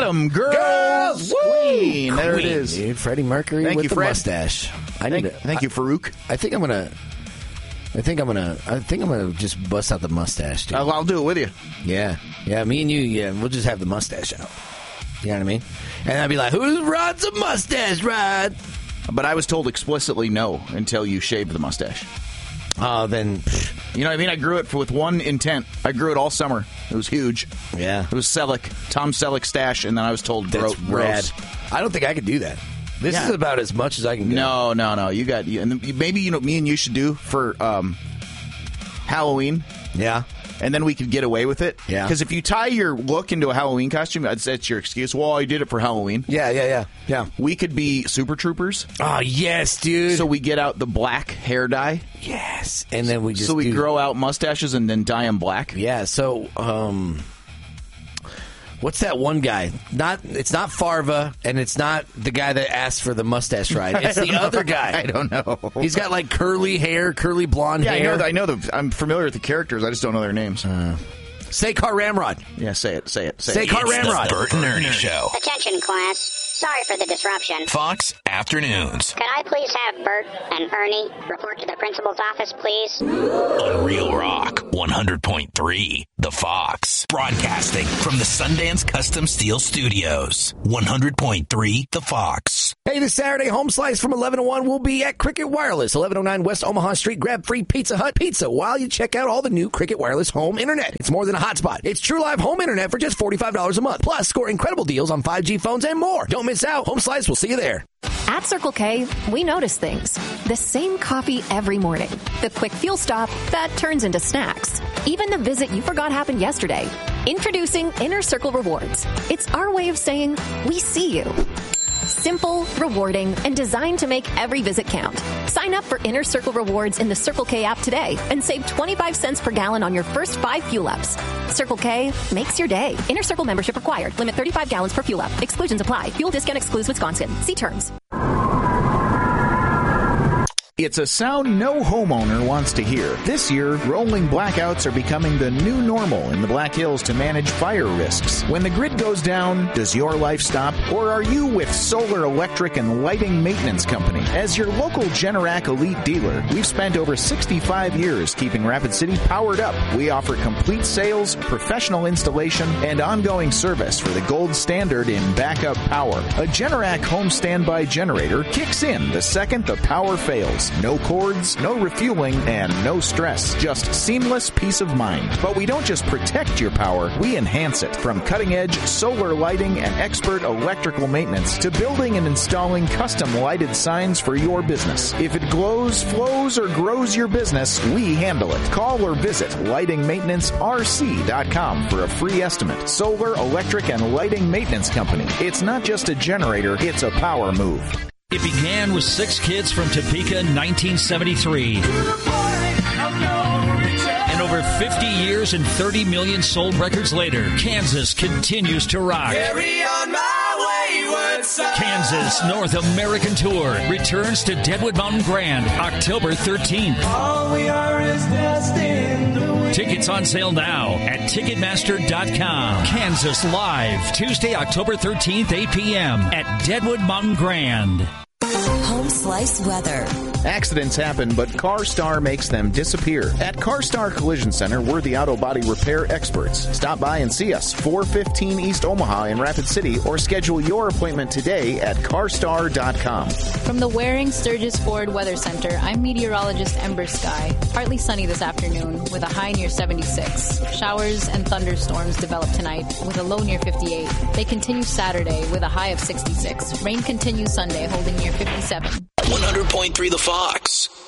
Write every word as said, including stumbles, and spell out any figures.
Gotham Girls, Girls Queen. There Queen, it is. Dude, Freddie Mercury Thank with you, the Fred. mustache. I Thank, need to, thank I, you, Farouk. I think I'm gonna. I think I'm gonna. I think I'm gonna just bust out the mustache, dude. I'll, I'll do it with you. Yeah, yeah. Me and you. Yeah, we'll just have the mustache out. You know what I mean? And I'd be like, "Who rods a mustache, Rod?" But I was told explicitly no until you shaved the mustache. Oh, uh, then. You know what I mean? I grew it for, with one intent. I grew it all summer. It was huge. Yeah. It was Selleck, Tom Selleck stash, and then I was told That's gro- rad. gross. I don't think I could do that. This Yeah. is about as much as I can go. No, no, no. You got you, and maybe you know me and you should do for um, Halloween. Yeah. And then we could get away with it. Yeah. Because if you tie your look into a Halloween costume, that's, that's your excuse. Well, I did it for Halloween. Yeah, yeah, yeah, yeah. We could be Super Troopers. Oh, yes, dude. So we get out the black hair dye. Yes. And then we just So we do, grow out mustaches and then dye them black. Yeah, so, um... what's that one guy? Not It's not Farva, and it's not the guy that asked for the mustache ride. It's the know. other guy. I don't know. He's got, like, curly hair, curly blonde Yeah, I hair. know. I know. The, I'm familiar with the characters. I just don't know their names. Uh, Say-Car Ramrod. Yeah, say it. Say it. Say Say-Car it. Ramrod. The Bert and Ernie Show. Attention, class. Sorry for the disruption. Fox Afternoons. Could I please have Bert and Ernie report to the principal's office, please? On Real Rock one hundred point three, The Fox. Broadcasting from the Sundance Custom Steel Studios. one hundred point three, The Fox. Hey, this Saturday, Home Slice from eleven to one will be at Cricket Wireless, eleven oh nine West Omaha Street. Grab free Pizza Hut pizza while you check out all the new Cricket Wireless home internet. It's more than a hotspot. It's true live home internet for just forty-five dollars a month. Plus, score incredible deals on five G phones and more. Don't miss out. Home Slice, we'll see you there. At Circle K, we notice things. The same coffee every morning. The quick fuel stop that turns into snacks. Even the visit you forgot happened yesterday. Introducing Inner Circle Rewards. It's our way of saying, we see you. Simple, rewarding, and designed to make every visit count. Sign up for Inner Circle Rewards in the Circle K app today and save twenty-five cents per gallon on your first five fuel ups. Circle K makes your day. Inner Circle membership required. Limit thirty-five gallons per fuel up. Exclusions apply. Fuel discount excludes Wisconsin. See terms. It's a sound no homeowner wants to hear. This year, rolling blackouts are becoming the new normal in the Black Hills to manage fire risks. When the grid goes down, does your life stop? Or are you with Solar Electric and Lighting Maintenance Company? As your local Generac Elite dealer, we've spent over sixty-five years keeping Rapid City powered up. We offer complete sales, professional installation, and ongoing service for the gold standard in backup power. A Generac home standby generator kicks in the second the power fails. No cords, no refueling, and no stress. Just seamless peace of mind. But we don't just protect your power, we enhance it. From cutting-edge solar lighting and expert electrical maintenance to building and installing custom lighted signs for your business. If it glows, flows, or grows your business, we handle it. Call or visit lighting maintenance R C dot com for a free estimate. Solar, Electric, and Lighting Maintenance Company. It's not just a generator, it's a power move. It began with six kids from Topeka in nineteen seventy-three. And over fifty years and thirty million sold records later, Kansas continues to rock. Carry on my wayward son. Kansas North American Tour returns to Deadwood Mountain Grand October thirteenth. All we are is destined to win. Tickets on sale now at Ticketmaster dot com. Kansas Live, Tuesday, October thirteenth, eight p.m. at Deadwood Mountain Grand. Home Slice weather. Accidents happen, but CarStar makes them disappear. At CarStar Collision Center, we're the auto body repair experts. Stop by and see us, four fifteen East Omaha in Rapid City, or schedule your appointment today at CarStar dot com. From the Waring Sturgis Ford Weather Center, I'm meteorologist Ember Sky. Partly sunny this afternoon with a high near seventy-six. Showers and thunderstorms develop tonight with a low near fifty-eight. They continue Saturday with a high of sixty-six. Rain continues Sunday holding near fifty-seven. one hundred point three The Fox.